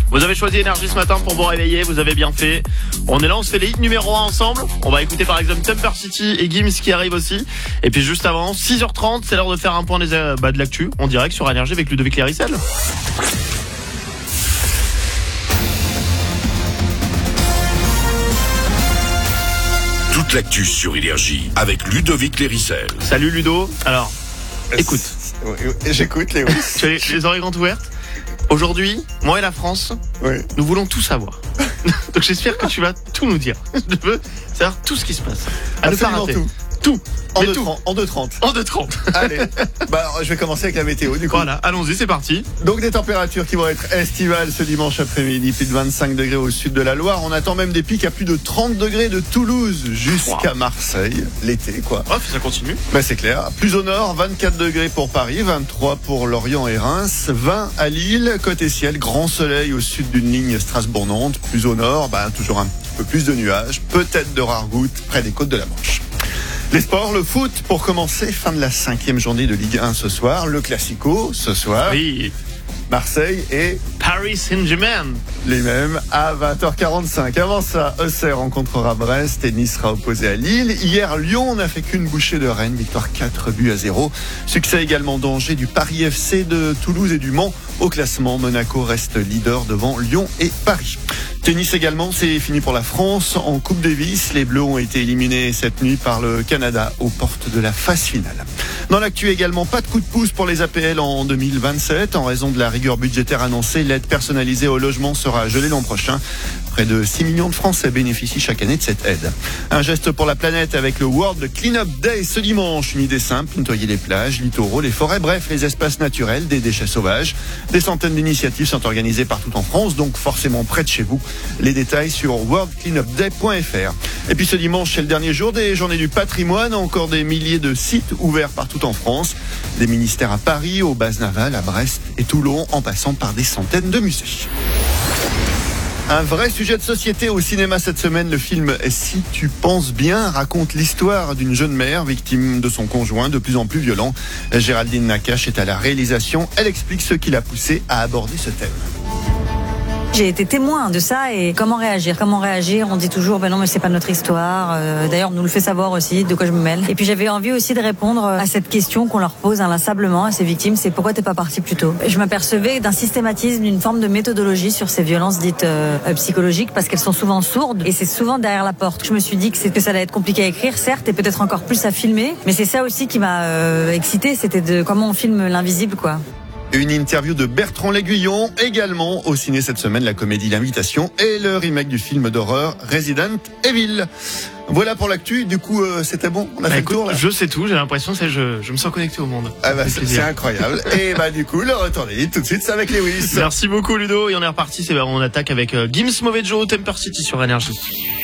Vous avez choisi Énergie ce matin pour vous réveiller, vous avez bien fait. On est là, on se fait les hits numéro 1 ensemble. On va écouter par exemple Temper City et Gims qui arrive aussi. Et puis juste avant, 6h30, c'est l'heure de faire un point de l'actu en direct sur Énergie avec Ludovic Lérissel. Toute l'actu sur Énergie avec Ludovic Lérissel. Salut Ludo. Alors, écoute. J'écoute Léo. Tu as les oreilles grandes ouvertes. Aujourd'hui, moi et la France, nous voulons tout savoir. Donc j'espère que tu vas tout nous dire. Je veux savoir tout ce qui se passe. À ne pas rater. Tout. En 2,30. En 2,30. Allez, je vais commencer avec la météo du coup. Voilà, allons-y, c'est parti. Donc des températures qui vont être estivales ce dimanche après-midi, plus de 25 degrés au sud de la Loire. On attend même des pics à plus de 30 degrés de Toulouse jusqu'à Marseille. L'été quoi. Ça continue. C'est clair. Plus au nord, 24 degrés pour Paris, 23 pour Lorient et Reims, 20 à Lille. Côté ciel, grand soleil au sud d'une ligne Strasbourg-Nantes. Plus au nord, toujours un petit peu plus de nuages, peut-être de rares gouttes près des côtes de la Manche. Les sports, le foot pour commencer, fin de la 5e journée de Ligue 1 ce soir, le Classico ce soir. Oui. Marseille et Paris Saint-Germain. Les mêmes à 20h45. Avant ça, Auxerre rencontrera Brest et Nice sera opposé à Lille. Hier, Lyon n'a fait qu'une bouchée de Rennes, victoire 4-0. Succès également d'Angers, du Paris FC, de Toulouse et du Mans. Au classement, Monaco reste leader devant Lyon et Paris. Tennis également, c'est fini pour la France. En Coupe Davis, les Bleus ont été éliminés cette nuit par le Canada aux portes de la phase finale. Dans l'actu également, pas de coup de pouce pour les APL en 2027. En raison de la rigueur budgétaire annoncée, l'aide personnalisée au logement sera gelée l'an prochain. Près de 6 millions de Français bénéficient chaque année de cette aide. Un geste pour la planète avec le World Cleanup Day ce dimanche. Une idée simple, nettoyer les plages, littoraux, les forêts, bref, les espaces naturels, des déchets sauvages. Des centaines d'initiatives sont organisées partout en France, donc forcément près de chez vous. Les détails sur worldcleanupday.fr. Et puis ce dimanche, c'est le dernier jour des Journées du patrimoine. Encore des milliers de sites ouverts partout en France. Des ministères à Paris, aux bases navales, à Brest et Toulon, en passant par des centaines de musées. Un vrai sujet de société au cinéma cette semaine. Le film Si tu penses bien raconte l'histoire d'une jeune mère victime de son conjoint de plus en plus violent. Géraldine Nakache est à la réalisation. Elle explique ce qui l'a poussée à aborder ce thème. J'ai été témoin de ça et comment réagir. On dit toujours, non mais c'est pas notre histoire. D'ailleurs, on nous le fait savoir aussi, de quoi je me mêle. Et puis j'avais envie aussi de répondre à cette question qu'on leur pose inlassablement à ces victimes, c'est pourquoi t'es pas parti plus tôt. Et je m'apercevais d'un systématisme, d'une forme de méthodologie sur ces violences dites psychologiques, parce qu'elles sont souvent sourdes et c'est souvent derrière la porte. Je me suis dit que ça allait être compliqué à écrire, certes, et peut-être encore plus à filmer, mais c'est ça aussi qui m'a excitée, c'était de comment on filme l'invisible, quoi. Une interview de Bertrand L'Aiguillon, également au ciné cette semaine, la comédie L'Invitation et le remake du film d'horreur Resident Evil. Voilà pour l'actu, du coup c'était bon, on a fait le tour là. Je sais tout, j'ai l'impression que je me sens connecté au monde. C'est incroyable. Et du coup, le retour des hits tout de suite, c'est avec Lewis. Merci beaucoup Ludo, et on est reparti, on attaque avec Gims Mauvais Joe, Temper City sur Énergie.